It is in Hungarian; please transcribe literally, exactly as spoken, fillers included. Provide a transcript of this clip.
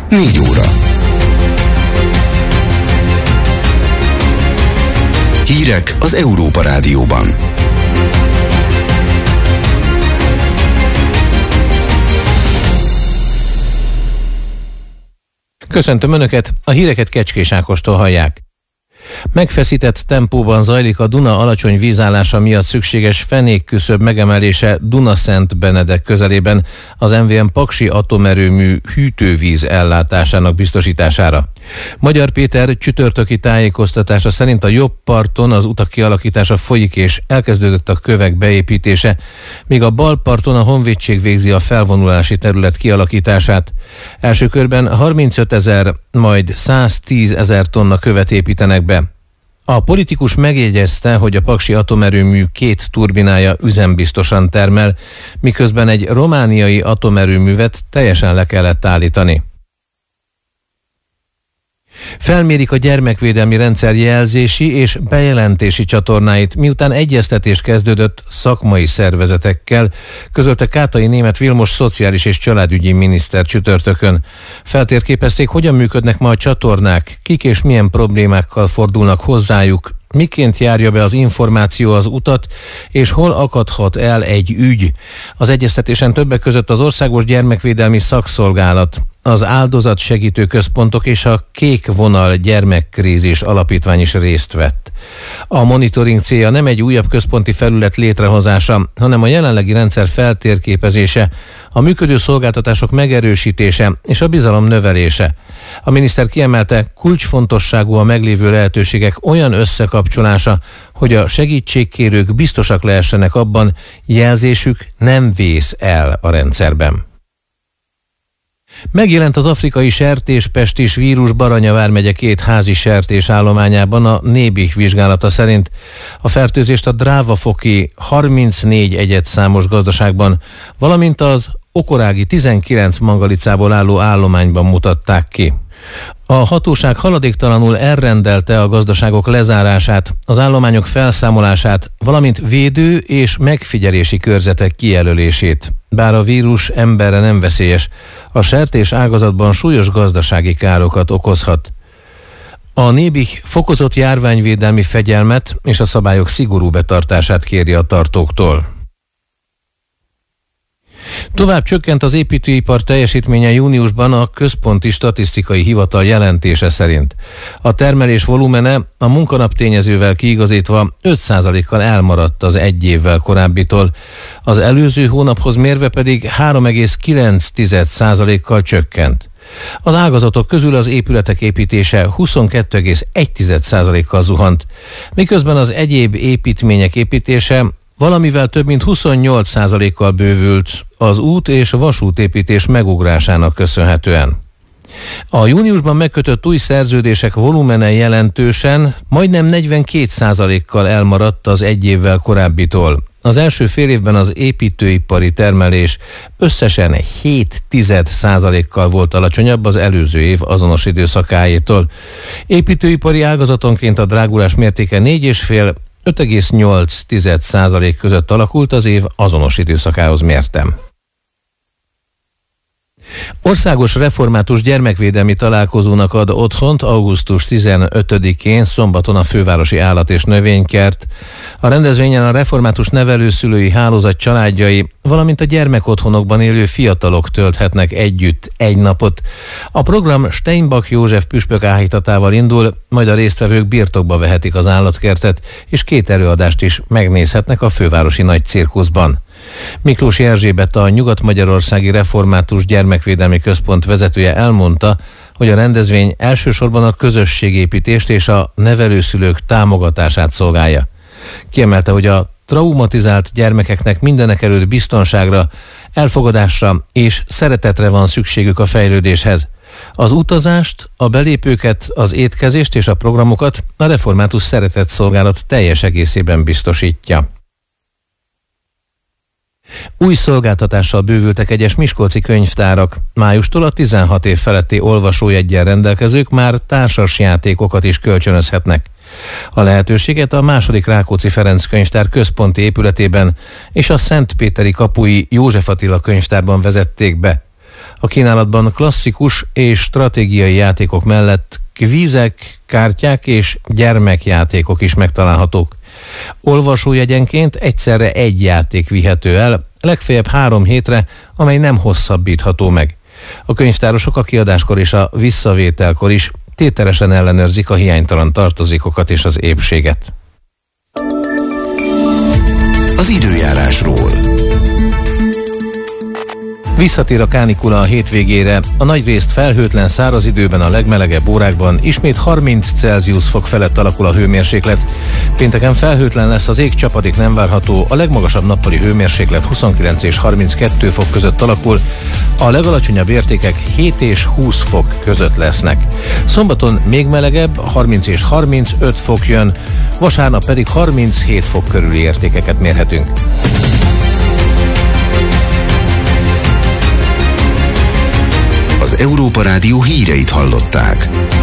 négy óra. Hírek az Európa Rádióban. Köszöntöm Önöket, a híreket Kecskés Ákostól hallják. Megfeszített tempóban zajlik a Duna alacsony vízállása miatt szükséges fenékküszöb megemelése Dunaszent Benedek közelében az em vé em Paksi atomerőmű hűtővíz ellátásának biztosítására. Magyar Péter csütörtöki tájékoztatása szerint a jobb parton az utak kialakítása folyik és elkezdődött a kövek beépítése, míg a bal parton a honvédség végzi a felvonulási terület kialakítását. Első körben harmincöt ezer, majd száztíz ezer tonna követ építenek be. A politikus megjegyezte, hogy a paksi atomerőmű két turbinája üzembiztosan termel, miközben egy romániai atomerőművet teljesen le kellett állítani. Felmérik a gyermekvédelmi rendszer jelzési és bejelentési csatornáit, miután egyeztetés kezdődött szakmai szervezetekkel, közölte Kátai Németh Vilmos szociális és családügyi miniszter csütörtökön. Feltérképezték, hogyan működnek ma a csatornák, kik és milyen problémákkal fordulnak hozzájuk, miként járja be az információ az utat, és hol akadhat el egy ügy. Az egyeztetésen többek között az Országos Gyermekvédelmi Szakszolgálat, az Áldozat Segítő Központok és a Kék Vonal Gyermekkrízis Alapítvány is részt vett. A monitoring célja nem egy újabb központi felület létrehozása, hanem a jelenlegi rendszer feltérképezése, a működő szolgáltatások megerősítése és a bizalom növelése. A miniszter kiemelte, kulcsfontosságú a meglévő lehetőségek olyan összekapcsolása, hogy a segítségkérők biztosak lehessenek abban, jelzésük nem vész el a rendszerben. Megjelent az afrikai sertéspestis vírus Baranya vármegye két házi sertés állományában a Nébih vizsgálata szerint. A fertőzést a Drávafoki harmincnégy egyedszámos gazdaságban, valamint az Okorági tizenkilenc mangalicából álló állományban mutatták ki. A hatóság haladéktalanul elrendelte a gazdaságok lezárását, az állományok felszámolását, valamint védő és megfigyelési körzetek kijelölését. Bár a vírus emberre nem veszélyes, a sertés ágazatban súlyos gazdasági károkat okozhat. A Nébih fokozott járványvédelmi fegyelmet és a szabályok szigorú betartását kéri a tartóktól. Tovább csökkent az építőipar teljesítménye júniusban a Központi Statisztikai Hivatal jelentése szerint. A termelés volumene a munkanap tényezővel kiigazítva öt százalékkal elmaradt az egy évvel korábbitól, az előző hónaphoz mérve pedig három egész kilenc százalékkal csökkent. Az ágazatok közül az épületek építése huszonkettő egész egy százalékkal zuhant, miközben az egyéb építmények építése valamivel több mint huszonnyolc százalékkal bővült az út- és vasútépítés megugrásának köszönhetően. A júniusban megkötött új szerződések volumene jelentősen, majdnem negyvenkét százalékkal elmaradt az egy évvel korábbitól. Az első fél évben az építőipari termelés összesen hét százalékkal volt alacsonyabb az előző év azonos időszakáétól. Építőipari ágazatonként a drágulás mértéke négy egész öt öt egész nyolc százalék között alakult az év azonos időszakához mértem. Országos református gyermekvédelmi találkozónak ad otthont augusztus tizenötödikén szombaton a Fővárosi Állat- és Növénykert. A rendezvényen a református nevelőszülői hálózat családjai, valamint a gyermekotthonokban élő fiatalok tölthetnek együtt egy napot. A program Steinbach József püspök áhítatával indul, majd a résztvevők birtokba vehetik az állatkertet, és két előadást is megnézhetnek a fővárosi nagy cirkuszban. Miklós Erzsébet, a Nyugat-Magyarországi Református Gyermekvédelmi Központ vezetője elmondta, hogy a rendezvény elsősorban a közösségépítést és a nevelőszülők támogatását szolgálja. Kiemelte, hogy a traumatizált gyermekeknek mindenekelőtt biztonságra, elfogadásra és szeretetre van szükségük a fejlődéshez. Az utazást, a belépőket, az étkezést és a programokat a Református Szeretetszolgálat teljes egészében biztosítja. Új szolgáltatással bővültek egyes miskolci könyvtárak. Májustól a tizenhat év feletti olvasójeggyel rendelkezők már társasjátékokat is kölcsönözhetnek. A lehetőséget a második Rákóczi Ferenc könyvtár központi épületében és a Szentpéteri kapui József Attila könyvtárban vezették be. A kínálatban klasszikus és stratégiai játékok mellett kvízek, kártyák és gyermekjátékok is megtalálhatók. Olvasójegyenként egyszerre egy játék vihető el, legfeljebb három hétre, amely nem hosszabbítható meg. A könyvtárosok a kiadáskor és a visszavételkor is tételesen ellenőrzik a hiánytalan tartozékokat és az épséget. Az időjárásról. Visszatér a kánikula a hétvégére, a nagyrészt felhőtlen száraz időben a legmelegebb órákban ismét harminc Celsius fok felett alakul a hőmérséklet. Pénteken felhőtlen lesz, az ég, csapadék nem várható, a legmagasabb nappali hőmérséklet huszonkilenc és harminckettő fok között alakul, a legalacsonyabb értékek hét és húsz fok között lesznek. Szombaton még melegebb, harminc és harmincöt fok jön, vasárnap pedig harminchét fok körüli értékeket mérhetünk. Az Európa Rádió híreit hallották.